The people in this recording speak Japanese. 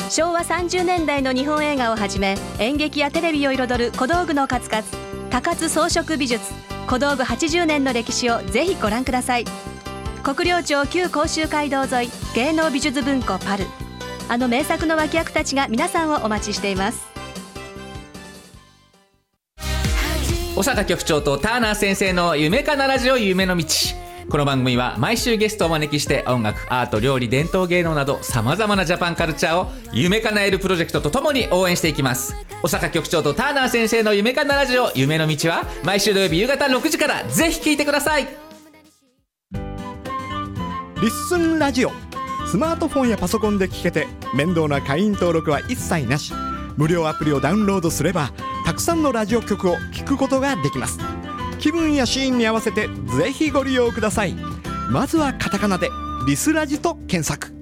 昭和30年代の日本映画をはじめ、演劇やテレビを彩る小道具の数々、高津装飾美術、小道具80年の歴史をぜひご覧ください。国領町旧甲州街道沿い、芸能美術文庫パル。あの名作の脇役たちが皆さんをお待ちしています。 小坂局長とターナー先生の夢かなラジオ夢の道。この番組は毎週ゲストをお招きして音楽、アート、料理、伝統芸能などさまざまなジャパンカルチャーを夢かなえるプロジェクトとともに応援していきます。小坂局長とターナー先生の夢かなラジオ夢の道は毎週土曜日夕方6時からぜひ聞いてください。 リッスンラジオ、スマートフォンやパソコンで聞けて面倒な会員登録は一切なし。無料アプリをダウンロードすればたくさんのラジオ局を聞くことができます。気分やシーンに合わせてぜひご利用ください。まずはカタカナでリスラジと検索。